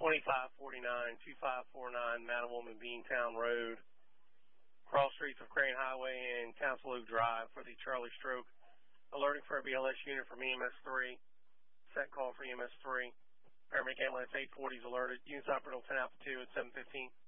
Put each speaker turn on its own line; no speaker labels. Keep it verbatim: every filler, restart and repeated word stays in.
twenty-five forty-nine, two five four nine Mattawoman Beantown Road, cross streets of Crane Highway and Council Oak Drive for the Charlie Stroke. Alerting for a B L S unit from E M S three. Set call for E M S three. Paramedic ambulance eight forty is alerted. Units operational ten Alpha two at seven fifteen.